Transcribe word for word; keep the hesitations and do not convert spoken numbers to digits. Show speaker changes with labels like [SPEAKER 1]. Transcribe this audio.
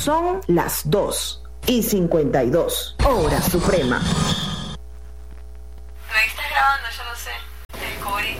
[SPEAKER 1] Son las dos y cincuenta y dos, hora suprema.
[SPEAKER 2] Me estás grabando, yo lo sé. Te descubrí.